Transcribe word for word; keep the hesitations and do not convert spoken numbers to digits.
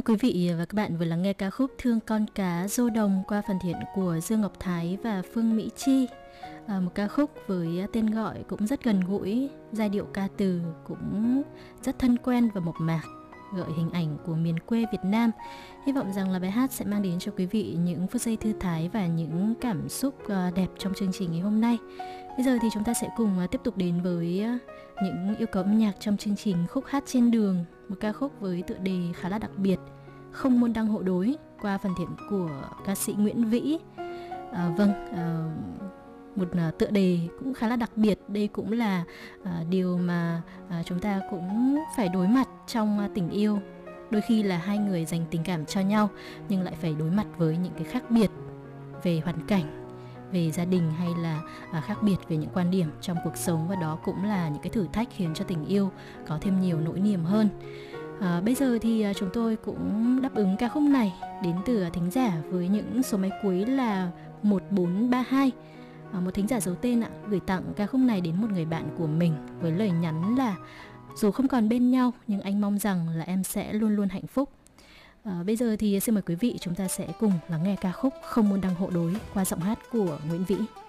quý vị và các bạn vừa lắng nghe ca khúc Thương Con Cá Rô Đồng qua phần thiện của Dương Ngọc Thái và Phương Mỹ Chi. À, một ca khúc với tên gọi cũng rất gần gũi, giai điệu ca từ cũng rất thân quen và mộc mạc, gợi hình ảnh của miền quê Việt Nam. Hy vọng rằng là bài hát sẽ mang đến cho quý vị những phút giây thư thái và những cảm xúc đẹp trong chương trình ngày hôm nay. Bây giờ thì chúng ta sẽ cùng tiếp tục đến với những yêu cầu âm nhạc trong chương trình Khúc Hát Trên Đường, một ca khúc với tựa đề khá là đặc biệt, Không Môn Đăng Hộ Đối, qua phần thiện của ca sĩ Nguyễn Vĩ. À, vâng, à, một tựa đề cũng khá là đặc biệt. Đây cũng là à, điều mà à, chúng ta cũng phải đối mặt trong à, tình yêu. Đôi khi là hai người dành tình cảm cho nhau nhưng lại phải đối mặt với những cái khác biệt về hoàn cảnh, về gia đình, hay là à, khác biệt về những quan điểm trong cuộc sống. Và đó cũng là những cái thử thách khiến cho tình yêu có thêm nhiều nỗi niềm hơn. À, bây giờ thì à, chúng tôi cũng đáp ứng ca khúc này đến từ à, thính giả với những số máy cuối là một bốn ba hai. À, một thính giả giấu tên ạ, gửi tặng ca khúc này đến một người bạn của mình với lời nhắn là: dù không còn bên nhau nhưng anh mong rằng là em sẽ luôn luôn hạnh phúc. À, bây giờ thì xin mời quý vị chúng ta sẽ cùng lắng nghe ca khúc Không Môn Đăng Hộ Đối qua giọng hát của Nguyễn Vĩ.